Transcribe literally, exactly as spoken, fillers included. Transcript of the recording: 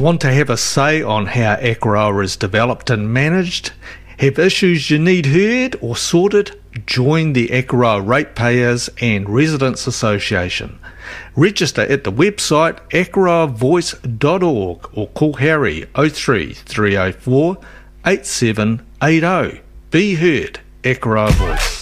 Want to have a say on how Akaroa is developed and managed? Have issues you need heard or sorted? Join the Akaroa Ratepayers and Residents Association. Register at the website akaroa voice dot org or call Harry oh three three oh four eight seven eight oh. Be heard, Akaroa Voice.